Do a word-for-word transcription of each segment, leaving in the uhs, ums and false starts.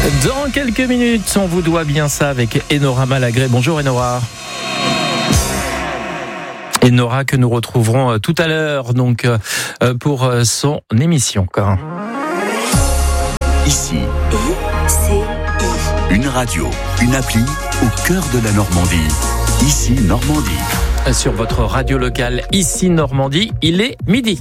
Dans quelques minutes, on vous doit bien ça avec Enora Malagré. Bonjour Enora. Enora que nous retrouverons tout à l'heure donc pour son émission. Ici, une radio, une appli au cœur de la Normandie. Ici Normandie. Sur votre radio locale, ici Normandie, il est midi.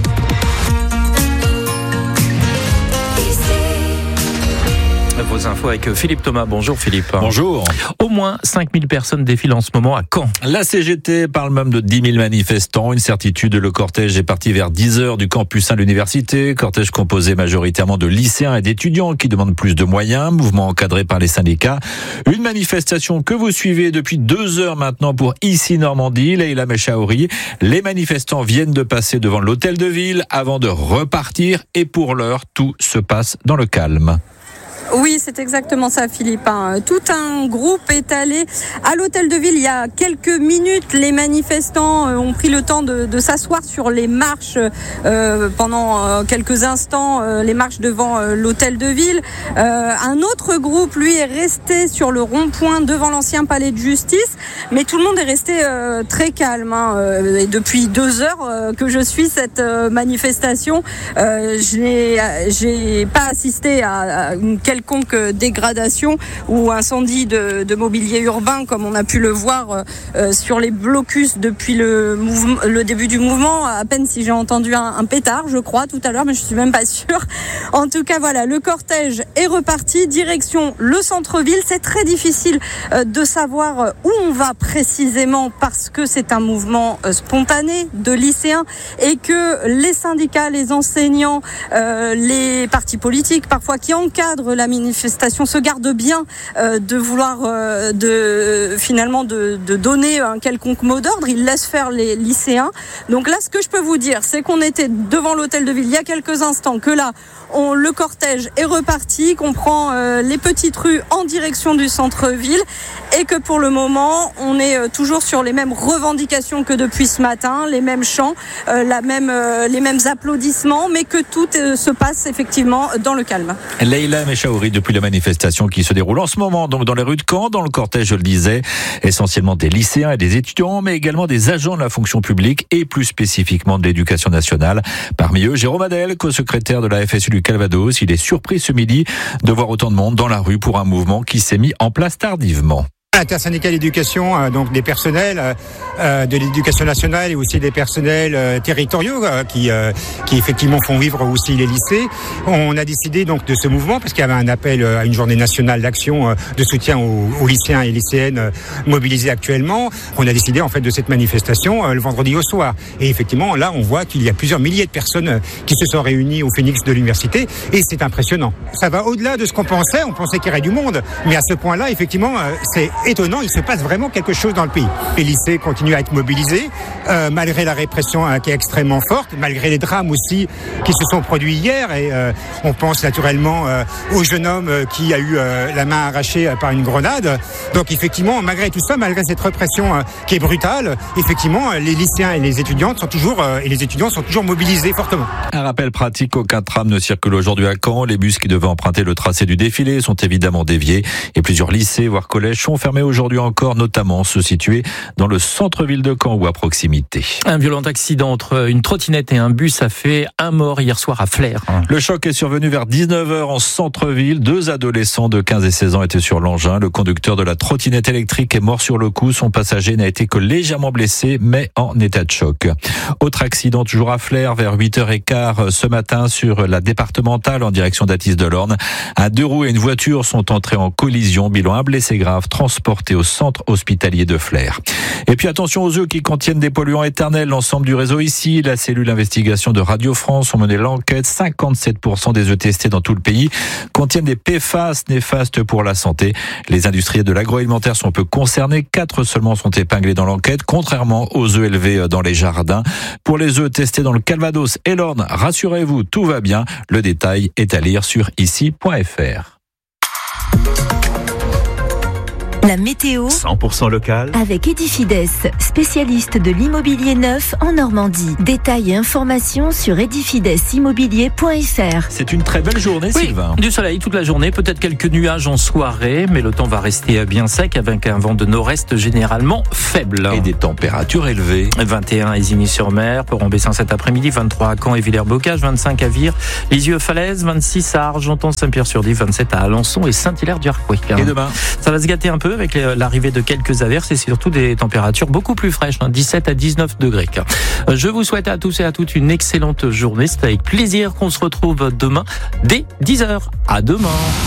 Vos infos avec Philippe Thomas. Bonjour Philippe. Bonjour. Au moins cinq mille personnes défilent en ce moment à Caen. La C G T parle même de dix mille manifestants. Une certitude, le cortège est parti vers dix heures du campus à l'université. Cortège composé majoritairement de lycéens et d'étudiants qui demandent plus de moyens. Mouvement encadré par les syndicats. Une manifestation que vous suivez depuis deux heures maintenant pour Ici Normandie. Leïla Mechaouri. Les manifestants viennent de passer devant l'hôtel de ville avant de repartir. Et pour l'heure, tout se passe dans le calme. Oui, c'est exactement ça, Philippe. Tout un groupe est allé à l'hôtel de ville il y a quelques minutes. Les manifestants ont pris le temps de, de s'asseoir sur les marches euh, pendant quelques instants, euh, les marches devant euh, l'hôtel de ville. Euh, un autre groupe, lui, est resté sur le rond-point devant l'ancien palais de justice. Mais tout le monde est resté euh, très calme. Hein. Et depuis deux heures euh, que je suis cette euh, manifestation, euh, je n'ai j'ai pas assisté à, à une quelconque dégradation ou incendie de, de mobilier urbain comme on a pu le voir euh, sur les blocus depuis le, mouvement, le début du mouvement. À peine si j'ai entendu un, un pétard, je crois, tout à l'heure, mais je suis même pas sûre. En tout cas, voilà, le cortège est reparti, direction le centre-ville. C'est très difficile euh, de savoir où on va précisément parce que c'est un mouvement euh, spontané de lycéens et que les syndicats, les enseignants, euh, les partis politiques, parfois qui encadrent la manifestation se garde bien euh, de vouloir euh, de finalement de, de donner un quelconque mot d'ordre. Ils laissent faire les lycéens. Donc là, ce que je peux vous dire, c'est qu'on était devant l'hôtel de ville il y a quelques instants, que là, on, le cortège est reparti, qu'on prend euh, les petites rues en direction du centre-ville et que pour le moment, on est euh, toujours sur les mêmes revendications que depuis ce matin, les mêmes chants, euh, la même, euh, les mêmes applaudissements, mais que tout euh, se passe effectivement dans le calme. Leïla Mechaouri, depuis la manifestation qui se déroule en ce moment donc dans les rues de Caen, dans le cortège, je le disais, essentiellement des lycéens et des étudiants, mais également des agents de la fonction publique et plus spécifiquement de l'éducation nationale. Parmi eux, Jérôme Adel, co-secrétaire de la F S U du Calvados. Il est surpris ce midi de voir autant de monde dans la rue pour un mouvement qui s'est mis en place tardivement. L'intersyndicale d'éducation, euh, donc des personnels euh, de l'éducation nationale et aussi des personnels euh, territoriaux euh, qui euh, qui effectivement font vivre aussi les lycées. On a décidé donc de ce mouvement parce qu'il y avait un appel à une journée nationale d'action euh, de soutien aux, aux lycéens et lycéennes euh, mobilisés actuellement. On a décidé en fait de cette manifestation euh, le vendredi au soir. Et effectivement là on voit qu'il y a plusieurs milliers de personnes euh, qui se sont réunies au Phénix de l'université et c'est impressionnant. Ça va au-delà de ce qu'on pensait. On pensait qu'il y aurait du monde, mais à ce point-là effectivement euh, c'est étonnant, il se passe vraiment quelque chose dans le pays. Les lycées continuent à être mobilisés, euh, malgré la répression euh, qui est extrêmement forte, malgré les drames aussi qui se sont produits hier. Et euh, on pense naturellement euh, au jeune homme euh, qui a eu euh, la main arrachée euh, par une grenade. Donc effectivement, malgré tout ça, malgré cette répression euh, qui est brutale, effectivement, euh, les lycéens et les étudiantes sont toujours euh, et les étudiants sont toujours mobilisés fortement. Un rappel pratique, aucun tram ne circule aujourd'hui à Caen. Les bus qui devaient emprunter le tracé du défilé sont évidemment déviés et plusieurs lycées, voire collèges, sont fermés aujourd'hui encore, notamment ceux situés dans le centre-ville de Caen ou à proximité. Un violent accident entre une trottinette et un bus a fait un mort hier soir à Flers. Le choc est survenu vers dix-neuf heures en centre-ville. Deux adolescents de quinze et seize ans étaient sur l'engin. Le conducteur de la trottinette électrique est mort sur le coup. Son passager n'a été que légèrement blessé, mais en état de choc. Autre accident toujours à Flers vers huit heures quinze ce matin sur la départementale en direction d'Athis de l'Orne. Un deux roues et une voiture sont entrés en collision. Bilan un blessé grave transporté au centre hospitalier de Flers. Et puis attention aux œufs qui contiennent des polluants éternels. L'ensemble du réseau ici, la cellule d'investigation de Radio France ont mené l'enquête. cinquante-sept pour cent des œufs testés dans tout le pays contiennent des P F A S néfastes pour la santé. Les industriels de l'agroalimentaire sont peu concernés. Quatre seulement sont épinglés dans l'enquête, contrairement aux œufs élevés dans les jardins. Pour les œufs testés dans le Calvados et l'Orne, rassurez-vous, tout va bien. Le détail est à lire sur ici point f r. La météo cent pour cent local avec Edifides, spécialiste de l'immobilier neuf en Normandie. Détails et informations sur edifides immobilier point f r. C'est une très belle journée, Oui, Sylvain. du soleil toute la journée, peut-être quelques nuages en soirée, mais le temps va rester bien sec avec un vent de nord-est généralement faible. Et des températures élevées. vingt et un à Isigny-sur-Mer, Port-en-Bessin cet après-midi, vingt-trois à Caen et Villers-Bocage, vingt-cinq à Vire, Lisieux-Falaise, vingt-six à Argenton, Saint-Pierre-sur-Dive, vingt-sept à Alençon et Saint-Hilaire-du-Harcouët. Et demain? Ça va se gâter un peu avec l'arrivée de quelques averses et surtout des températures beaucoup plus fraîches, dix-sept à dix-neuf degrés. Je vous souhaite à tous et à toutes une excellente journée. C'est avec plaisir qu'on se retrouve demain dès dix heures. À demain.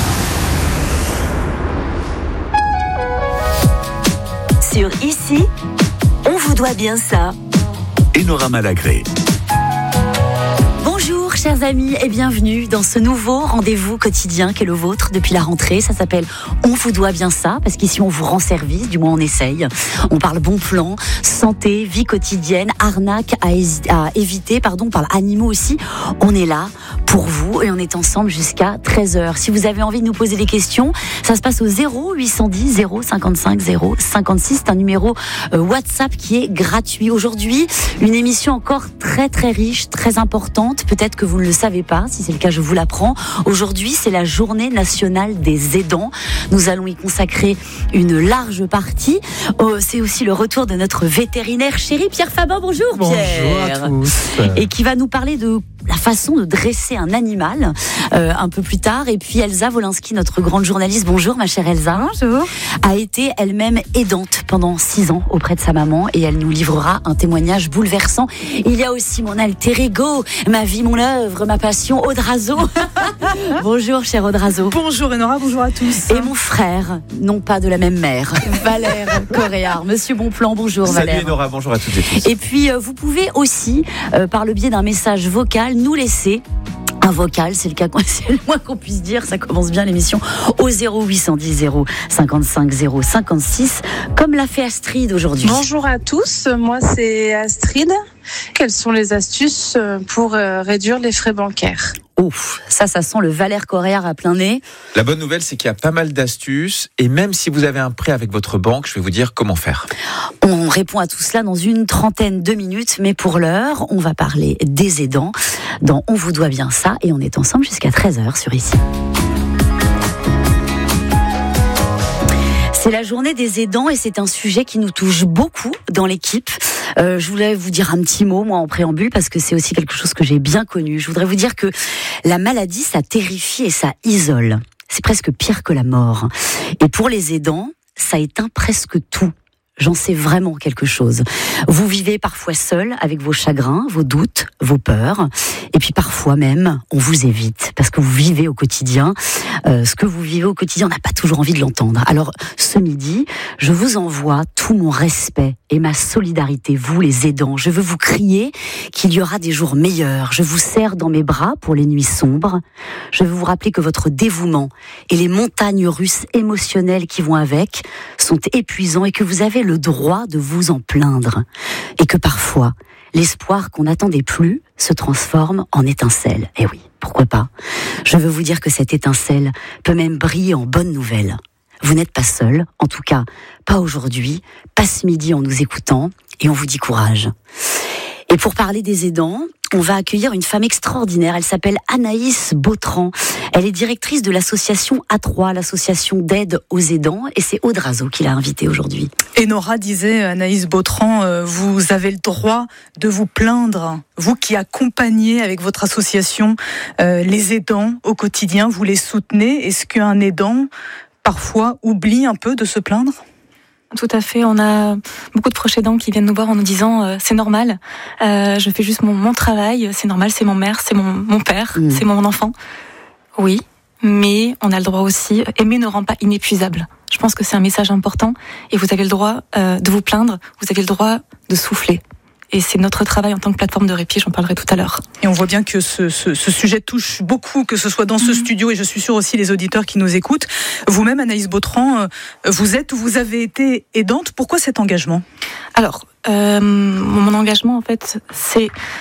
Sur Ici, on vous doit bien ça. Enora Malagré. Bonjour chers amis et bienvenue dans ce nouveau rendez-vous quotidien qu'est le vôtre depuis la rentrée. Ça s'appelle On vous doit bien ça, parce qu'ici on vous rend service, du moins on essaye. On parle bon plan, santé, vie quotidienne, arnaque à, hési- à éviter, pardon, on parle animaux aussi. On est là pour vous et on est ensemble jusqu'à treize heures. Si vous avez envie de nous poser des questions, ça se passe au zéro huit cent dix zéro cinquante-cinq zéro cinquante-six. C'est un numéro euh, WhatsApp qui est gratuit. Aujourd'hui, une émission encore très très riche, très importante. Peut-être que vous ne le savez pas. Si c'est le cas, je vous l'apprends. Aujourd'hui, c'est la journée nationale des aidants. Nous allons y consacrer une large partie. Oh, c'est aussi le retour de notre vétérinaire chéri, Pierre Fabin. Bonjour, Pierre. Bonjour à tous. Et qui va nous parler de la façon de dresser un animal euh, un peu plus tard. Et puis Elsa Wolinski, notre grande journaliste, bonjour ma chère Elsa. Bonjour. A été elle-même aidante pendant six ans auprès de sa maman et elle nous livrera un témoignage bouleversant. Il y a aussi mon alter ego, ma vie, mon œuvre, ma passion, Audrazo. Bonjour cher Audrazo. Bonjour Enora, bonjour à tous. Et mon frère, non pas de la même mère, Valère Coréard. Monsieur Bonplan, bonjour Valère. Salut Enora, bonjour à toutes et tous. Et puis euh, vous pouvez aussi, euh, par le biais d'un message vocal, nous laisser un vocal, c'est le cas, c'est le moins qu'on puisse dire, ça commence bien l'émission, au zéro huit cent dix zéro cinquante-cinq zéro cinquante-six, comme l'a fait Astrid aujourd'hui. Bonjour à tous, moi c'est Astrid. Quelles sont les astuces pour réduire les frais bancaires ? Ouf, ça, ça sent le Valère Coréard à plein nez. La bonne nouvelle, c'est qu'il y a pas mal d'astuces et même si vous avez un prêt avec votre banque, je vais vous dire comment faire. On répond à tout cela dans une trentaine de minutes, mais pour l'heure, on va parler des aidants dans On vous doit bien ça et on est ensemble jusqu'à treize heures sur Ici. C'est la journée des aidants et c'est un sujet qui nous touche beaucoup dans l'équipe. Euh, je voulais vous dire un petit mot, moi, en préambule, parce que c'est aussi quelque chose que j'ai bien connu. Je voudrais vous dire que la maladie, ça terrifie et ça isole. C'est presque pire que la mort. Et pour les aidants, ça éteint presque tout. J'en sais vraiment quelque chose. Vous vivez parfois seul avec vos chagrins, vos doutes, vos peurs. Et puis parfois même, on vous évite parce que vous vivez au quotidien. Euh, ce que vous vivez au quotidien, on n'a pas toujours envie de l'entendre. Alors ce midi, je vous envoie tout mon respect et ma solidarité, vous les aidants. Je veux vous crier qu'il y aura des jours meilleurs. Je vous serre dans mes bras pour les nuits sombres. Je veux vous rappeler que votre dévouement et les montagnes russes émotionnelles qui vont avec sont épuisants et que vous avez le droit de vous en plaindre. Et que parfois, l'espoir qu'on n'attendait plus se transforme en étincelle. Eh oui, pourquoi pas ? Je veux vous dire que cette étincelle peut même briller en bonne nouvelle. Vous n'êtes pas seul, en tout cas pas aujourd'hui, pas ce midi en nous écoutant, et on vous dit courage. Et pour parler des aidants, on va accueillir une femme extraordinaire. Elle s'appelle Anaïs Bautran. Elle est directrice de l'association A trois, l'association d'aide aux aidants, et c'est Audrazo qui l'a invitée aujourd'hui. Enora disait, Anaïs Bautran, euh, vous avez le droit de vous plaindre. Vous qui accompagnez avec votre association euh, les aidants au quotidien, vous les soutenez. Est-ce qu'un aidant, parfois, oublie un peu de se plaindre ? Tout à fait, on a beaucoup de proches aidants qui viennent nous voir en nous disant euh, c'est normal, euh, je fais juste mon, mon travail, c'est normal, c'est mon mère, c'est mon, mon père, mmh. c'est mon enfant. Oui, mais on a le droit aussi, aimer ne rend pas inépuisable. Je pense que c'est un message important et vous avez le droit euh, de vous plaindre, vous avez le droit de souffler. Et c'est notre travail en tant que plateforme de répit, j'en parlerai tout à l'heure. Et on voit bien que ce, ce, ce sujet touche beaucoup, que ce soit dans ce mmh. studio, et je suis sûre aussi les auditeurs qui nous écoutent. Vous-même, Anaïs Bautran, vous êtes ou vous avez été aidante. Pourquoi cet engagement ? Alors, euh, mon engagement, en fait, c'est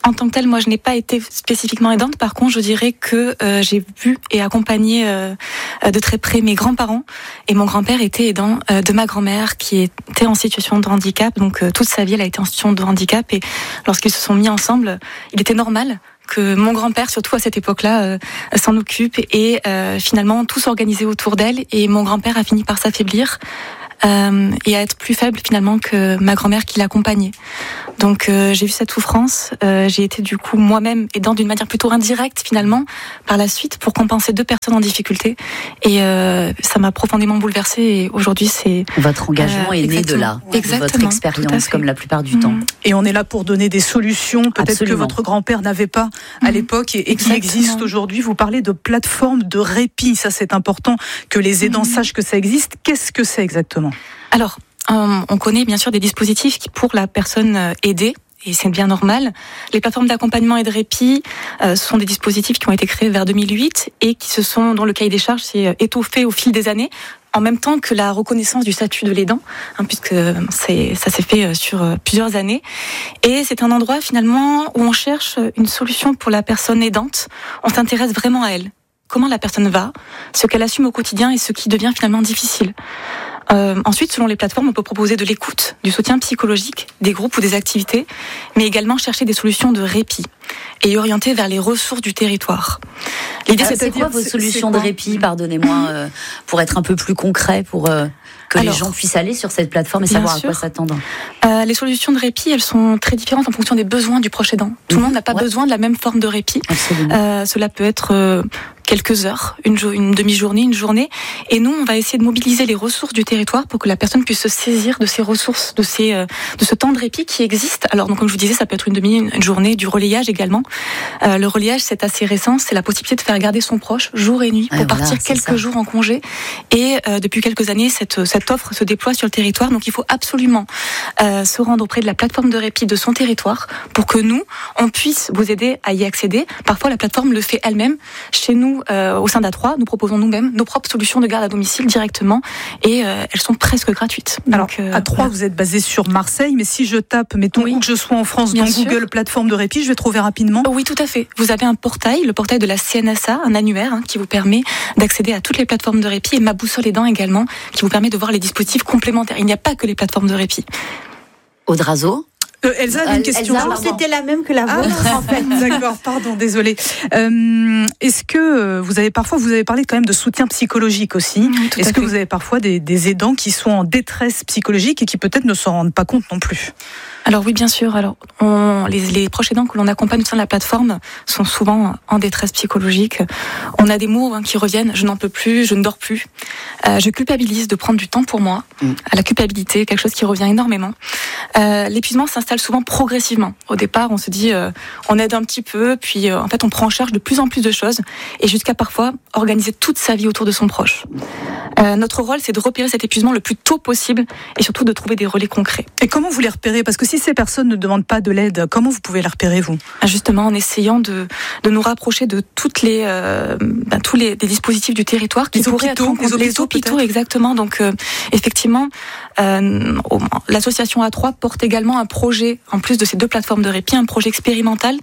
En tant que telle, moi, je n'ai pas été spécifiquement aidante. Par contre, je dirais que euh, j'ai vu et accompagné euh, de très près mes grands-parents. Et mon grand-père était aidant euh, de ma grand-mère qui était en situation de handicap. Donc, euh, toute sa vie, elle a été en situation de handicap. Et lorsqu'ils se sont mis ensemble, il était normal que mon grand-père, surtout à cette époque-là, euh, s'en occupe. Et euh, finalement, tout s'organisait autour d'elle. Et mon grand-père a fini par s'affaiblir. Euh, et à être plus faible finalement que ma grand-mère qui l'accompagnait. Donc euh, j'ai vu cette souffrance, euh, j'ai été du coup moi-même aidant d'une manière plutôt indirecte finalement par la suite pour compenser deux personnes en difficulté et euh, ça m'a profondément bouleversée et aujourd'hui c'est... Votre engagement euh, est né de là, de votre expérience comme la plupart du mmh. temps. Et on est là pour donner des solutions peut-être Absolument. que votre grand-père n'avait pas à mmh. l'époque et, et qui existent aujourd'hui. Vous parlez de plateformes de répit, ça c'est important que les aidants mmh. sachent que ça existe. Qu'est-ce que c'est exactement ? Alors, euh, on connaît bien sûr des dispositifs qui, pour la personne aidée, et c'est bien normal. Les plateformes d'accompagnement et de répit euh, sont des dispositifs qui ont été créés vers deux mille huit et qui se sont, dont le cahier des charges s'est étoffé au fil des années, en même temps que la reconnaissance du statut de l'aidant, hein, puisque c'est, ça s'est fait sur plusieurs années. Et c'est un endroit finalement où on cherche une solution pour la personne aidante. On s'intéresse vraiment à elle. Comment la personne va, ce qu'elle assume au quotidien et ce qui devient finalement difficile. Euh, ensuite, selon les plateformes, on peut proposer de l'écoute, du soutien psychologique, des groupes ou des activités, mais également chercher des solutions de répit et orienter vers les ressources du territoire. L'idée, c'est, c'est quoi vos solutions de répit, pardonnez-moi, euh, pour être un peu plus concret, pour euh, que Alors, les gens puissent aller sur cette plateforme et savoir sûr. à quoi s'attendre. Euh, les solutions de répit, elles sont très différentes en fonction des besoins du proche aidant. Tout mmh. le monde n'a pas ouais. besoin de la même forme de répit. Euh, cela peut être euh, quelques heures, une, jo- une demi-journée, une journée. Et nous, on va essayer de mobiliser les ressources du territoire pour que la personne puisse se saisir de ces ressources, de, ces, euh, de ce temps de répit qui existe. Alors, donc, comme je vous disais, ça peut être une demi, une journée, du relayage également. Euh, le relayage, c'est assez récent. C'est la possibilité de faire garder son proche jour et nuit pour ouais, partir voilà, quelques ça. jours en congé. Et euh, depuis quelques années, cette, cette offre se déploie sur le territoire. Donc, il faut absolument euh, se rendre auprès de la plateforme de répit de son territoire pour que nous, on puisse vous aider à y accéder. Parfois, la plateforme le fait elle-même. Chez nous, euh, au sein d'A trois, nous proposons nous-mêmes nos propres solutions de garde à domicile directement et euh, elles sont presque gratuites. Donc, Alors, euh, A trois, voilà. vous êtes basé sur Marseille, mais si je tape, mettons oui. où que je sois en France, Bien dans sûr. Google plateforme de répit, je vais trouver rapidement. Oui, tout à fait. Vous avez un portail, le portail de la C N S A, un annuaire hein, qui vous permet d'accéder à toutes les plateformes de répit et Ma Boussole Aidant également, qui vous permet de voir les dispositifs complémentaires. Il n'y a pas que les plateformes de répit. Audrazo. Euh, Elsa avait une question. Elsa, c'était la même que la vôtre, ah, en fait. D'accord, pardon, désolée. Euh, est-ce que vous avez parfois, vous avez parlé quand même de soutien psychologique aussi. Oui, est-ce que fait. vous avez parfois des, des aidants qui sont en détresse psychologique et qui peut-être ne s'en rendent pas compte non plus? Alors oui, bien sûr. Alors, on, les, les proches aidants que l'on accompagne au sein de la plateforme sont souvent en détresse psychologique. On a des mots hein, qui reviennent. Je n'en peux plus, je ne dors plus. Euh, je culpabilise de prendre du temps pour moi. Mm. La culpabilité, quelque chose qui revient énormément. Euh, l'épuisement s'installe souvent progressivement. Au départ, on se dit, euh, on aide un petit peu, puis euh, en fait, on prend en charge de plus en plus de choses, et jusqu'à parfois organiser toute sa vie autour de son proche. Euh, notre rôle, c'est de repérer cet épuisement le plus tôt possible, et surtout de trouver des relais concrets. Et comment vous les repérez? Parce que si ces personnes ne demandent pas de l'aide, comment vous pouvez les repérer, vous? Justement, en essayant de, de nous rapprocher de toutes les, euh, ben, tous les des dispositifs du territoire qui les pourraient hôpitaux, être en... les hôpitaux, les hôpitaux exactement. Donc, euh, effectivement, euh, l'association A trois porte également un projet, en plus de ces deux plateformes de répit, un projet expérimental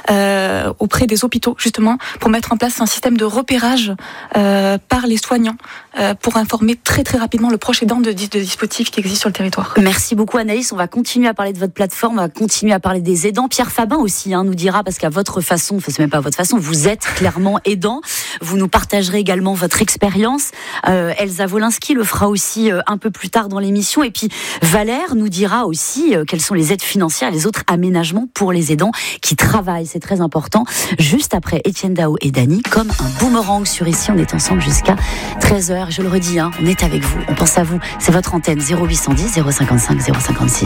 euh, auprès des hôpitaux, justement, pour mettre en place un système de repérage euh, par les soignants, euh, pour informer très très rapidement le proche aidant de, de dispositifs qui existent sur le territoire. Merci beaucoup Anaïs, on va continuer à parler de votre plateforme, on va continuer à parler des aidants. Pierre Fabin aussi hein, nous dira, parce qu'à votre façon, enfin c'est même pas à votre façon, vous êtes clairement aidant, vous nous partagerez également votre expérience. Euh, Elsa Wolinski le fera aussi euh, un peu plus tard dans l'émission, et puis Valère nous dira aussi euh, quelles sont les aides financières et les autres aménagements pour les aidants qui travaillent, c'est très important. Juste après Étienne Dao et Dany, comme un boomerang sur Ici, on est ensemble jusqu'à treize heures. Je le redis, hein, on est avec vous, on pense à vous. C'est votre antenne zéro huit cent dix zéro cinquante-cinq zéro cinquante-six.